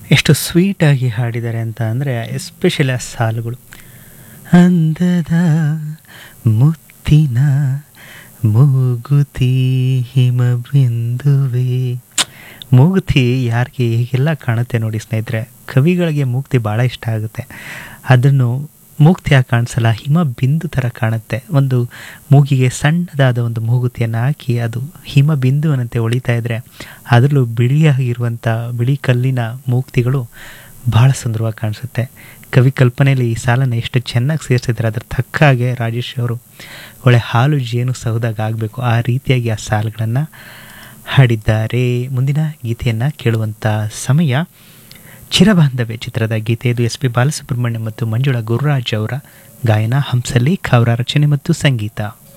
ಎಷ್ಟು ಸ್ವೀಟಾಗಿ ಹಾಡಿದ್ದಾರೆ ಅಂತ ಅಂದರೆ ಎಸ್ಪೆಷಲಿ ಆ ಸಾಲುಗಳು. ಅಂದದ ಮುತ್ತಿನ ಮೂಗುತಿ ಹಿಮಬಿಂದುವೆ. ಮೂಗುತಿ ಯಾರಿಗೆ ಹೀಗೆಲ್ಲ ಕಾಣುತ್ತೆ ನೋಡಿ ಸ್ನೇಹಿತರೆ, ಕವಿಗಳಿಗೆ ಮೂಗುತಿ ಭಾಳ ಇಷ್ಟ ಆಗುತ್ತೆ. ಅದನ್ನು ಮೂಗುತಿಯಾಗಿ ಕಾಣಿಸಲ್ಲ, ಹಿಮ ಬಿಂದು ಥರ ಕಾಣುತ್ತೆ. ಒಂದು ಮೂಗಿಗೆ ಸಣ್ಣದಾದ ಒಂದು ಮೂಗುತಿಯನ್ನು ಹಾಕಿ ಅದು ಹಿಮ ಬಿಂದುವಿನಂತೆ ಹೊಳಿತಾ ಇದ್ದರೆ ಅದರಲ್ಲೂ ಬಿಳಿಯಾಗಿರುವಂಥ ಬಿಳಿ ಕಲ್ಲಿನ ಮೂಗುತಿಗಳು ಭಾಳ ಸುಂದರವಾಗಿ ಕಾಣಿಸುತ್ತೆ. ಕವಿ ಕಲ್ಪನೆಯಲ್ಲಿ ಈ ಸಾಲನ್ನು ಎಷ್ಟು ಚೆನ್ನಾಗಿ ಸೇರಿಸಿದ್ದಾರೆ, ಅದರ ತಕ್ಕ ಹಾಗೆ ರಾಜೇಶ್ ಅವರು ಒಳ್ಳೆ ಹಾಲು ಜೇನು ಸೌದಾಗ ಆಗಬೇಕು ಆ ರೀತಿಯಾಗಿ ಆ ಸಾಲುಗಳನ್ನು ಹಾಡಿದ್ದಾರೆ. ಮುಂದಿನ ಗೀತೆಯನ್ನು ಕೇಳುವಂಥ ಸಮಯ ಚಿರಬಾಂಧವ್ಯ ಚಿತ್ರದ ಗೀತೆ. ಇದು ಎಸ್ ಪಿ ಬಾಲಸುಬ್ರಹ್ಮಣ್ಯ ಮತ್ತು ಮಂಜುಳಾ ಗುರುರಾಜ್ ಅವರ ಗಾಯನ, ಹಂಸಲೇಖ ಅವರ ರಚನೆ ಮತ್ತು ಸಂಗೀತ.